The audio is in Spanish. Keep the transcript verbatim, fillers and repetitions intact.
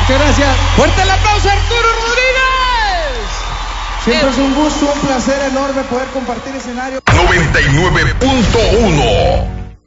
Muchas gracias. Fuerte el aplauso a Arturo Rodríguez. Siempre es un gusto, un placer enorme poder compartir escenario. noventa y nueve punto uno